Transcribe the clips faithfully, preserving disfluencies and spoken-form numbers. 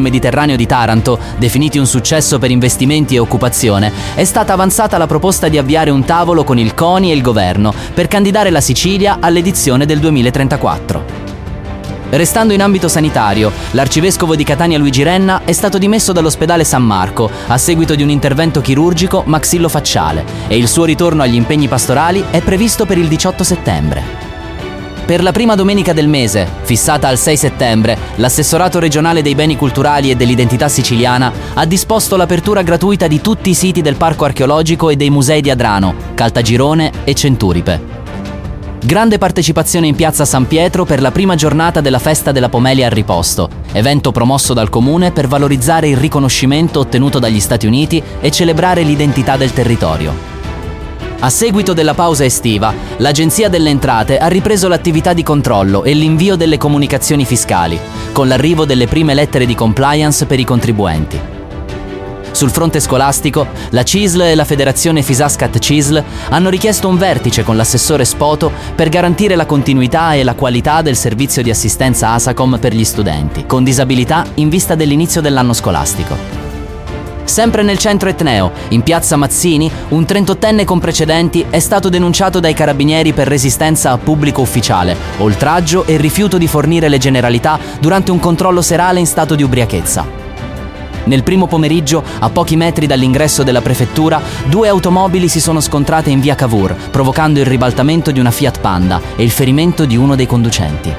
Mediterraneo di Taranto, definiti un successo per investimenti e occupazione, è stata avanzata la proposta di avviare un tavolo con il CONI e il governo per candidare la Sicilia all'edizione del duemilatrentaquattro. Restando in ambito sanitario, l'arcivescovo di Catania Luigi Renna è stato dimesso dall'ospedale San Marco a seguito di un intervento chirurgico maxillofacciale e il suo ritorno agli impegni pastorali è previsto per il diciotto settembre. Per la prima domenica del mese, fissata al sei settembre, l'Assessorato regionale dei beni culturali e dell'identità siciliana ha disposto l'apertura gratuita di tutti i siti del Parco archeologico e dei musei di Adrano, Caltagirone e Centuripe. Grande partecipazione in piazza San Pietro per la prima giornata della Festa della Pomelia al Riposto, evento promosso dal Comune per valorizzare il riconoscimento ottenuto dagli Stati Uniti e celebrare l'identità del territorio. A seguito della pausa estiva, l'Agenzia delle Entrate ha ripreso l'attività di controllo e l'invio delle comunicazioni fiscali, con l'arrivo delle prime lettere di compliance per i contribuenti. Sul fronte scolastico, la C I S L e la Federazione Fisascat C I S L hanno richiesto un vertice con l'assessore Spoto per garantire la continuità e la qualità del servizio di assistenza ASACOM per gli studenti con disabilità in vista dell'inizio dell'anno scolastico. Sempre nel centro etneo, in piazza Mazzini, un trentottenne con precedenti è stato denunciato dai carabinieri per resistenza a pubblico ufficiale, oltraggio e rifiuto di fornire le generalità durante un controllo serale in stato di ubriachezza. Nel primo pomeriggio, a pochi metri dall'ingresso della prefettura, due automobili si sono scontrate in via Cavour, provocando il ribaltamento di una Fiat Panda e il ferimento di uno dei conducenti.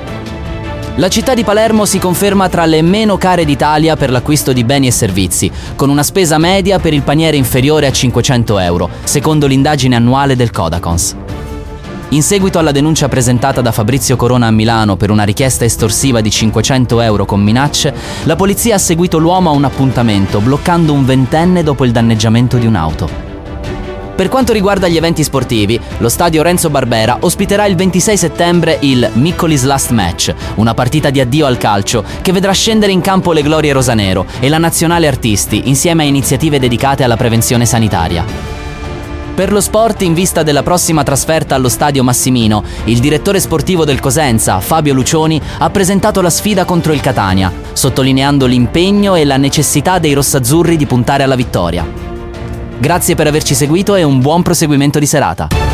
La città di Palermo si conferma tra le meno care d'Italia per l'acquisto di beni e servizi, con una spesa media per il paniere inferiore a cinquecento euro, secondo l'indagine annuale del Codacons. In seguito alla denuncia presentata da Fabrizio Corona a Milano per una richiesta estorsiva di cinquecento euro con minacce, la polizia ha seguito l'uomo a un appuntamento, bloccando un ventenne dopo il danneggiamento di un'auto. Per quanto riguarda gli eventi sportivi, lo stadio Renzo Barbera ospiterà il ventisei settembre il Miccoli's Last Match, una partita di addio al calcio che vedrà scendere in campo le glorie rosanero e la nazionale artisti insieme a iniziative dedicate alla prevenzione sanitaria. Per lo sport, in vista della prossima trasferta allo stadio Massimino, il direttore sportivo del Cosenza, Fabio Lucioni, ha presentato la sfida contro il Catania, sottolineando l'impegno e la necessità dei rossazzurri di puntare alla vittoria. Grazie per averci seguito e un buon proseguimento di serata.